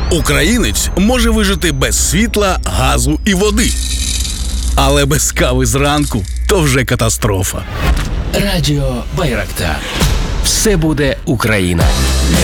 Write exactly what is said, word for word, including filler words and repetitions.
Українець може вижити без світла, газу і води. Але без кави зранку – то вже катастрофа. Радіо Байрактар. Все буде Україна.